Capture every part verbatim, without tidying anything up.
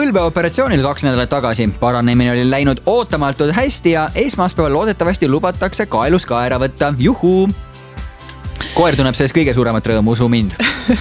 põlveoperatsioonil kaks nädalat tagasi. Paranemine oli läinud ootamatult hästi ja esmaspäeval loodetavasti lubatakse kaelus ka ära võtta. Juhu! Koer tunneb sellest kõige suuremat rõõmu, usu mind.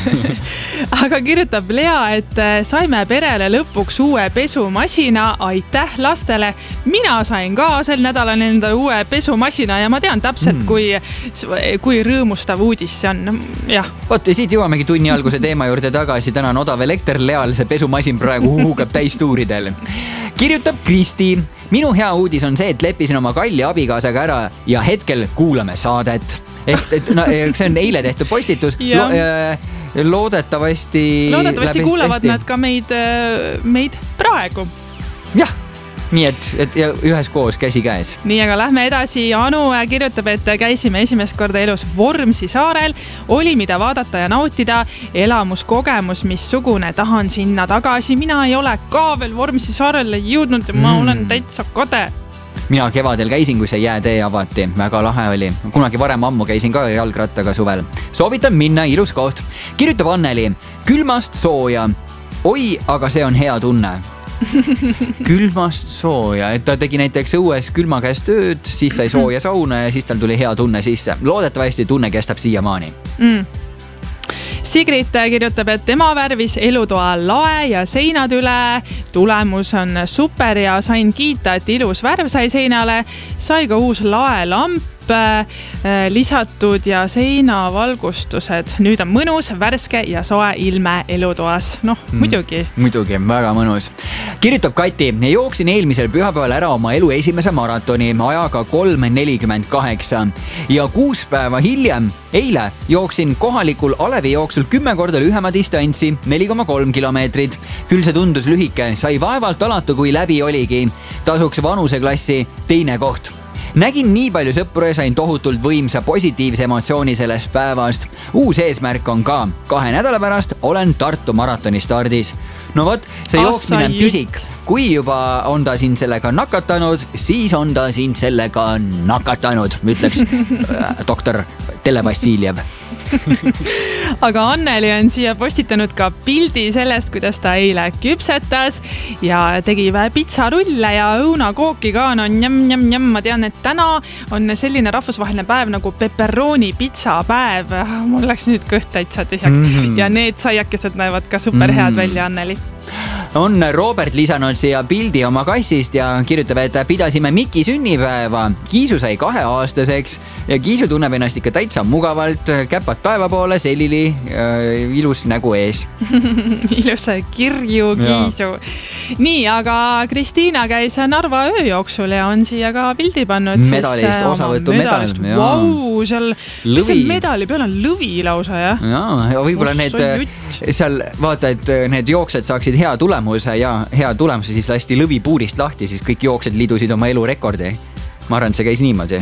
Aga kirjutab Lea, et saime perele lõpuks uue pesumasina. Aitäh lastele. Mina sain ka sel nädalal enda uue pesumasina ja ma tean täpselt, mm. kui, kui rõõmustav uudis see on. Jah. Oot, ja siit jõuamegi tunni alguse teema juurde tagasi. Täna on odav elekter Leal, see pesumasin praegu huugab täistuuridel. Kirjutab Kristi. Minu hea uudis on see, et leppisin oma kalli abikaasaga ära ja hetkel kuulame saadet. Ehk, et, no, see on eile tehtud postitus. Lo, äh, loodetavasti loodetavasti kuulavad hästi. Nad ka meid, meid praegu. Jah, nii et, et ja üheskoos käsi käes. Nii, aga lähme edasi. Anu kirjutab, et käisime esimest korda elus Vormsi saarel. Oli mida vaadata ja nautida. Elamuskogemus, missugune. Tahan sinna tagasi. Mina ei ole ka veel Vormsi saarele jõudnud ja ma mm. olen täitsa kade. Mina kevadel käisin, kui see jäätee avati. Väga lahe oli. Kunagi varem ammu käisin ka jalgrattaga suvel. Soovitan minna, ilus koht. Kirjutab Anneli. Külmast sooja. Oi, aga see on hea tunne. Külmast sooja. Et ta tegi näiteks õues külma käes tööd, siis sai sooja sauna ja siis tal tuli hea tunne sisse. Loodetavasti tunne kestab siiamaani. Mm. Sigrid kirjutab, et tema värvis elutoa lae ja seinad üle. Tulemus on super ja sain kiita, et ilus värv sai seinale. Sai ka uus laelamp lisatud ja seinavalgustused. Nüüd on mõnus, värske ja soe ilme elutoas. Noh, mm, muidugi. Muidugi, väga mõnus. Kirjutab Kati. Jooksin eelmisel pühapäeval ära oma elu esimese maratoni ajaga kolm nelikümmend kaheksa. Ja kuus päeva hiljem, eile, jooksin kohalikul Alevi jooksul kümme korda lühema distantsi, neli koma kolm kilomeetrit. Küll see tundus lühike, sai vaevalt alatu, kui läbi oligi. Tasuks vanuseklassi teine koht. Nägin nii palju sõpru ja sain tohutult võimsa positiivse emotsiooni sellest päevast. Uus eesmärk on ka. Kahe nädala pärast olen Tartu maratoni stardis. No vot, see jooksmine on pisik. Kui juba on ta siin sellega nakatanud, siis on ta siin sellega nakatanud, ütleks doktor Tele Vassiljev. Aga Anneli on siia postitanud ka pildi sellest, kuidas ta eile küpsetas ja tegi pitsarulle ja õunakooki ka. No njam, njam, njam. Ma tean, et täna on selline rahvusvaheline päev nagu pepperoni pitsa päev. Mul läks nüüd kõht täitsa tühjaks. Mm-hmm. Ja need saiakesed näevad ka super head mm-hmm. välja, Anneli. On Robert lisanud siia pildi oma kassist ja kirjutab, et pidasime Miki sünnipäeva. Kiisu sai kaheaastaseks ja Kiisu tunneb ennast ikka täitsa mugavalt. Käpad taeva poole, selili äh, ilus nägu ees. Ilus kirju Kiisu. Ja. Nii, aga Kristiina käis Narva ööjooksul ja on siia ka pildi pannud. Medalist, osavõtu medal. Vau, seal, seal medali peal on lõvi lausa, jah? Jaa, ja võib-olla need, seal vaata, et need jooksed saaksid hea tulemuse ja hea tulemuse, siis lasti lõvi puurist lahti, siis kõik jooksed lidusid oma elu rekordi. Ma arvan, see käis niimoodi.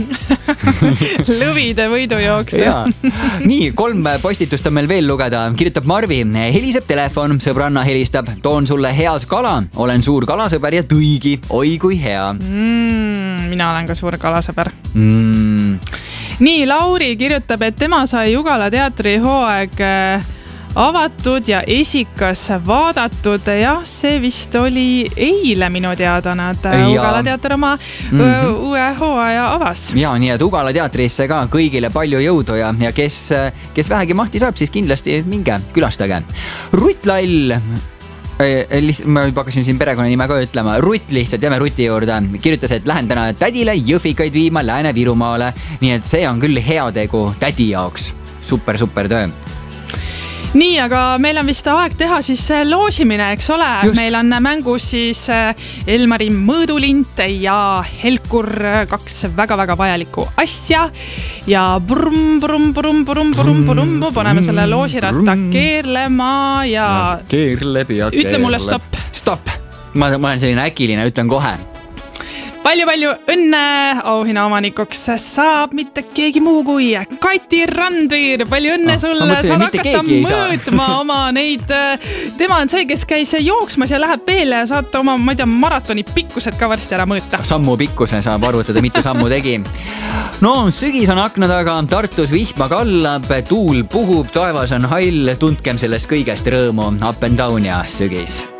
Lõvide võidujooks. Nii, kolm postitust on meil veel lugeda. Kirjutab Marvi. Heliseb telefon, sõbranna helistab. Toon sulle head kala. Olen suur kalasõber ja tõigi. Oi kui hea. Mm, mina olen ka suur kalasõber. Mm. Nii, Lauri kirjutab, et tema sai Jugala teatri hooaeg avatud ja esikas vaadatud. Jah, see vist oli eile minu teada nad Ugala teater oma mm-hmm. uue hooaja avas. Ja, nii et Ugala teatrisse ka kõigile palju jõudu ja, ja kes, kes vähegi mahti saab, siis kindlasti minge külastage. Rutt Lall. Ma juba hakkasin siin perekonnanime ka ütlema. Rutt lihtsalt, jääme Ruti juurde. Kirjutas, et lähen täna tädile jõfikaid viima Lääne-Virumaale. Nii et see on küll hea tegu tädi jaoks. Super, super töö. Nii, aga meil on vist aeg teha siis loosimine, eks ole? Just. Meil on mängus siis Elmari mõõdulint ja Helkur, kaks väga-väga vajalikku asja. Ja brum, brum, brum, brum, brum, brum, paneme selle loosiratta keerlema ja... Keerleb ja keerleb. Ütle mulle stopp. Stopp. Ma, ma olen selline äkiline, ütlen kohe. Palju-palju õnne auhinna omanikuks saab mitte keegi muu kui Kati Randviir. Palju õnne oh, sulle, saad hakata mõõtma oma neid. Tema on see, kes käis jooksmas ja läheb veel ja saad oma, ma ei tea, maratoni pikkused ka varsti ära mõõta. Sammu pikkuse saab arvutada, mitu sammu tegi. No, sügis on akna taga, Tartus vihma kallab, tuul puhub, taevas on hall, tundkem sellest kõigest rõõmu. Up and down ja sügis.